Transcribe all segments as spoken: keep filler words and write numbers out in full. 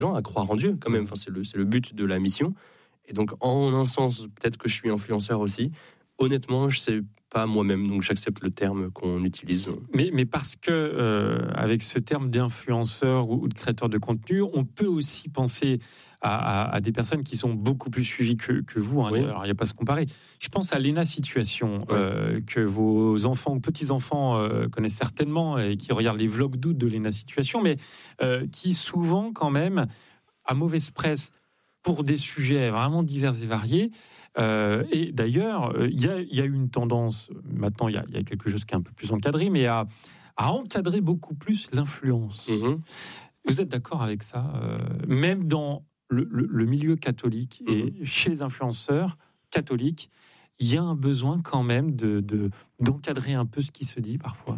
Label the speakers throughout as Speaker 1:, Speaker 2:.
Speaker 1: gens à croire en Dieu quand même. Enfin, c'est le, c'est le but de la mission. Et donc, en un sens, peut-être que je suis influenceur aussi. Honnêtement, je sais pas moi-même, donc j'accepte le terme qu'on utilise.
Speaker 2: Mais, mais parce que euh, avec ce terme d'influenceur ou, ou de créateur de contenu, on peut aussi penser à, à, à des personnes qui sont beaucoup plus suivies que, que vous. Hein. Oui. Alors, il n'y a pas à se comparer. Je pense à Léna Situation, oui. euh, que vos enfants ou petits-enfants euh, connaissent certainement et qui regardent les vlogs d'août de Léna Situation, mais euh, qui souvent, quand même, à mauvaise presse, pour des sujets vraiment divers et variés. Euh, et d'ailleurs, il euh, y, y a eu une tendance, maintenant il y, y a quelque chose qui est un peu plus encadré, mais à, à encadrer beaucoup plus l'influence. Mmh. Vous êtes d'accord avec ça euh, Même dans le, le, le milieu catholique mmh. et chez les influenceurs catholiques, il y a un besoin quand même de, de, d'encadrer un peu ce qui se dit parfois.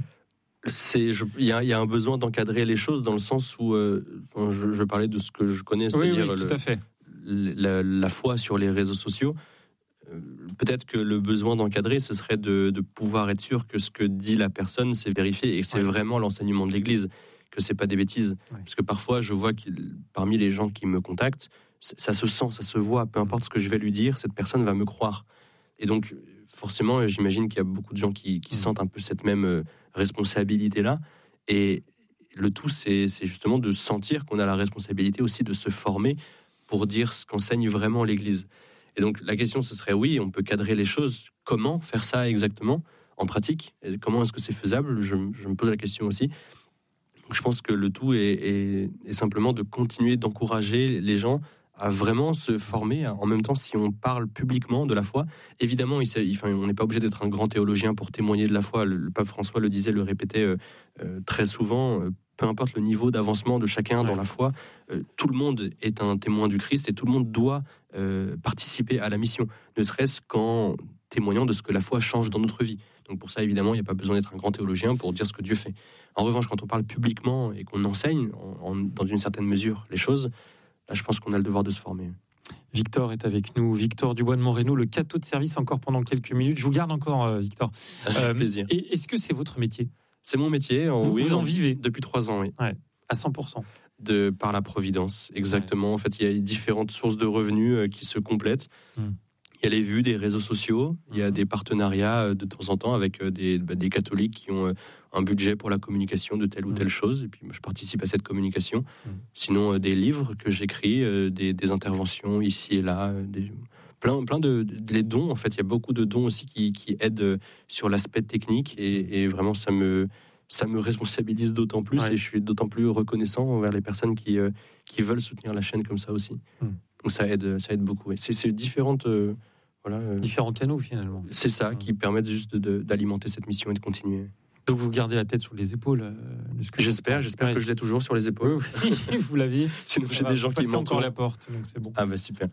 Speaker 1: Il y, y a un besoin d'encadrer les choses dans le sens où euh, je, je parlais de ce que je connais, c'est-à-dire
Speaker 2: oui, oui, tout à fait.
Speaker 1: Le, la, la foi sur les réseaux sociaux. Euh, peut-être que le besoin d'encadrer, ce serait de, de pouvoir être sûr que ce que dit la personne, c'est vérifié et que c'est ouais. vraiment l'enseignement de l'Église, que c'est pas des bêtises. Ouais. Parce que parfois, je vois que parmi les gens qui me contactent, ça se sent, ça se voit. Peu importe ce que je vais lui dire, cette personne va me croire. Et donc, forcément, j'imagine qu'il y a beaucoup de gens qui, qui sentent un peu cette même responsabilité-là. Et le tout, c'est, c'est justement de sentir qu'on a la responsabilité aussi de se former pour dire ce qu'enseigne vraiment l'Église. Et donc, la question, ce serait, oui, on peut cadrer les choses. Comment faire ça exactement, en pratique ? Et comment est-ce que c'est faisable ? je, je me pose la question aussi. Donc, je pense que le tout est, est, est simplement de continuer d'encourager les gens à vraiment se former. En même temps, si on parle publiquement de la foi, évidemment, il, il, enfin, on n'est pas obligé d'être un grand théologien pour témoigner de la foi. Le, le pape François le disait, le répétait euh, euh, très souvent. Euh, peu importe le niveau d'avancement de chacun ouais. dans la foi, euh, tout le monde est un témoin du Christ et tout le monde doit euh, participer à la mission, ne serait-ce qu'en témoignant de ce que la foi change dans notre vie. Donc pour ça, évidemment, il n'y a pas besoin d'être un grand théologien pour dire ce que Dieu fait. En revanche, quand on parle publiquement et qu'on enseigne, en, en, dans une certaine mesure, les choses, là, je pense qu'on a le devoir de se former.
Speaker 2: Victor est avec nous, Victor Dubois de Moreno, le catho de service encore pendant quelques minutes. Je vous garde encore, euh, Victor.
Speaker 1: Euh, plaisir.
Speaker 2: Et est-ce que c'est votre métier ?
Speaker 1: C'est mon métier. En,
Speaker 2: vous,
Speaker 1: oui,
Speaker 2: vous en vivez
Speaker 1: depuis trois ans, oui.
Speaker 2: Ouais, à cent pour cent.
Speaker 1: De, par la Providence, exactement. Ouais. En fait, il y a différentes sources de revenus euh, qui se complètent. Hum. Il y a les vues des réseaux sociaux, il y a des partenariats de temps en temps avec des, bah, des catholiques qui ont un budget pour la communication de telle ou telle chose, et puis moi, je participe à cette communication. Mmh. Sinon, euh, des livres que j'écris, euh, des, des interventions ici et là, des, plein, plein de, de les dons. En fait, il y a beaucoup de dons aussi qui, qui aident sur l'aspect technique, et, et vraiment, ça me, ça me responsabilise d'autant plus, ouais. et je suis d'autant plus reconnaissant envers les personnes qui, euh, qui veulent soutenir la chaîne comme ça aussi. Mmh. Donc ça aide, ça aide beaucoup. Et c'est, c'est différentes... Euh, Voilà, euh,
Speaker 2: différents canaux finalement.
Speaker 1: C'est ça mmh. qui permettent juste de, de, d'alimenter cette mission et de continuer.
Speaker 2: Donc vous gardez la tête sur les épaules. Euh,
Speaker 1: j'espère, j'espère ouais. que je l'ai toujours sur les épaules.
Speaker 2: Oui, vous l'aviez.
Speaker 1: Sinon j'ai des gens qui m'entourent.
Speaker 2: Encore la porte, donc c'est bon.
Speaker 1: Ah bah super.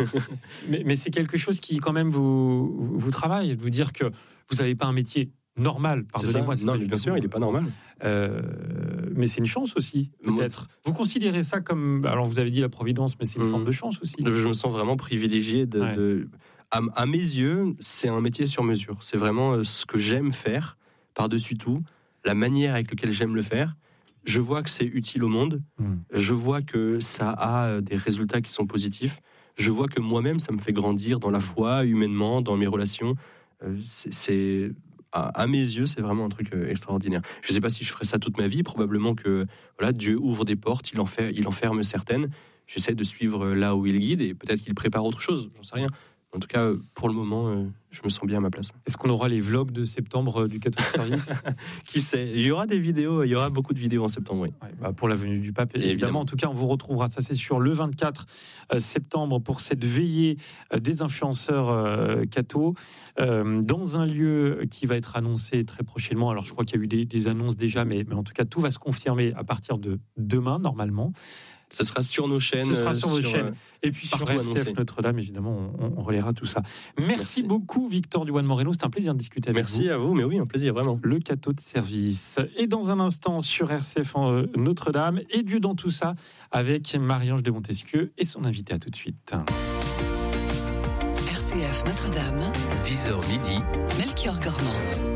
Speaker 2: mais, mais c'est quelque chose qui quand même vous vous travaille, de vous dire que vous n'avez pas un métier normal. Pardonnez-moi.
Speaker 1: C'est ça. Non, mais bien sûr, il n'est pas normal.
Speaker 2: Euh, mais c'est une chance aussi, peut-être. Moi, vous considérez ça comme, alors vous avez dit la Providence, mais c'est une mmh. forme de chance aussi.
Speaker 1: Je me sens vraiment privilégié de. Ouais. de... À, à mes yeux, c'est un métier sur mesure. C'est vraiment ce que j'aime faire, par-dessus tout, la manière avec laquelle j'aime le faire. Je vois que c'est utile au monde. Mmh. Je vois que ça a des résultats qui sont positifs. Je vois que moi-même, ça me fait grandir dans la foi, humainement, dans mes relations. C'est, c'est à, à mes yeux, c'est vraiment un truc extraordinaire. Je ne sais pas si je ferai ça toute ma vie. Probablement que voilà, Dieu ouvre des portes, il en, fait, il en ferme certaines. J'essaie de suivre là où il guide et peut-être qu'il prépare autre chose. J'en sais rien. En tout cas, pour le moment, euh, je me sens bien à ma place.
Speaker 2: Est-ce qu'on aura les vlogs de septembre euh, du catho de service ?
Speaker 1: Qui sait ? Il y aura des vidéos, il y aura beaucoup de vidéos en septembre, oui.
Speaker 2: Ouais, bah pour la venue du pape, évidemment. évidemment. En tout cas, on vous retrouvera, ça c'est sûr, le vingt-quatre septembre pour cette veillée des influenceurs euh, catho, euh, dans un lieu qui va être annoncé très prochainement. Alors, je crois qu'il y a eu des, des annonces déjà, mais, mais en tout cas, tout va se confirmer à partir de demain, normalement.
Speaker 1: Ce sera sur nos chaînes.
Speaker 2: Ce sera sur vos
Speaker 1: sur,
Speaker 2: chaînes. Et puis sur R C F annoncé. Notre-Dame, évidemment, on, on relaiera tout ça. Merci, Merci. beaucoup, Victor Dubois de Moreno. C'était un plaisir de discuter avec
Speaker 1: Merci
Speaker 2: vous.
Speaker 1: Merci à vous, mais oui, un plaisir, vraiment.
Speaker 2: Le catho de service. Et dans un instant, sur R C F en Notre-Dame, et Dieu dans tout ça, avec Marie-Ange de Montesquieu et son invité. À tout de suite.
Speaker 3: R C F Notre-Dame,
Speaker 4: dix heures midi,
Speaker 3: Melchior Gormand.